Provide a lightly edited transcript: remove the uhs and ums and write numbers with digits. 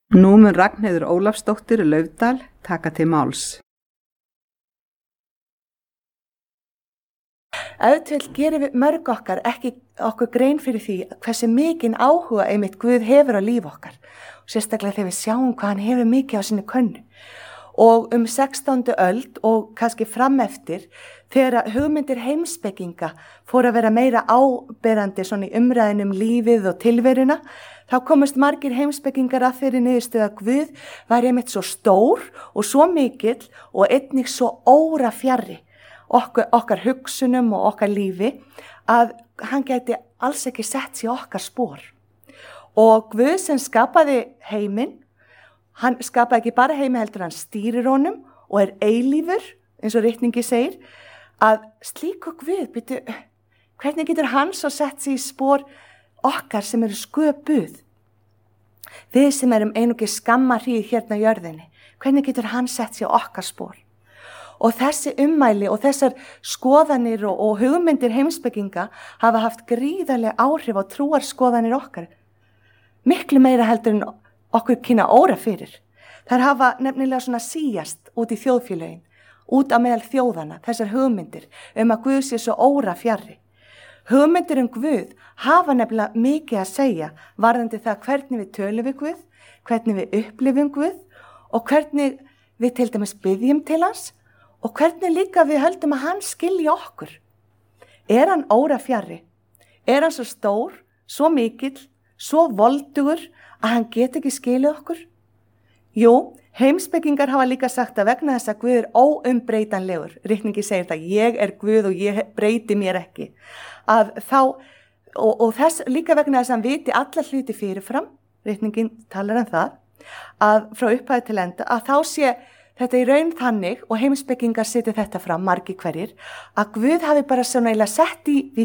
Nú mun Ragnheiður Ólafsdóttir Laufdal taka til máls. Auðvitað gerum við mörg okkar ekki okkur grein fyrir því hversu mikinn áhuga einmitt Guð hefur á líf okkar. Sérstaklega þegar við sjáum hvað hann hefur mikið á sinni könnu. Og 16. öld og kannski frameftir, þegar hugmyndir heimspekinga fóru að vera meira áberandi svona í umræðin lífið og tilveruna, þá komust margir heimspekingar að þeirri niðurstöðu að Guð væri einmitt svo stór og svo mikill og einnig svo órafjarri okkar hugsunum og okkar lífi að hann gæti alls ekki sett sér okkar spor. Og Guð sem skapaði heiminn, hann skapaði ekki bara heimi heldur, hann stýrir honum og eilífur, eins og ritningi segir, að slíku Guð, hvernig getur hann svo sett sig í spor okkar sem eru sköpuð? Við sem erum einungis skammarhríð hérna á jörðinni, hvernig getur hann sett sig okkar spor? Og þessi ummæli og þessar skoðanir og hugmyndir heimspekinga hafa haft gríðarleg áhrif á trúarskoðanir okkar. Miklu meira heldur en okkur kynna óra fyrir. Þær hafa nefnilega svona síjast út í þjóðfélögin, út á meðal þjóðana, þessar hugmyndir að Guð sé svo óra fjarri. Hugmyndir Guð hafa nefnilega mikið að segja varðandi það hvernig við tölum við Guð, hvernig við upplifum Guð og hvernig við til dæmis biðjum til hans og hvernig líka við höldum að hann skilji okkur. Er hann óra fjarri? Er hann svo stór, svo mikill, svo voldugur að hann get ekki skilið okkur? Jú, heimspekingar hafa líka sagt að vegna þess að Guð er óumbreytanlegur. Ritningi segir það, ég er Guð og ég breyti mér ekki. Að þá, og þess líka vegna þess að hann viti alla hluti fyrirfram, ritningin talar það, að frá upphæði til enda, að þá sé þetta í raun þannig, og heimspekingar setja þetta fram, margir hverjir, að Guð hafi bara svona eiginlega sett í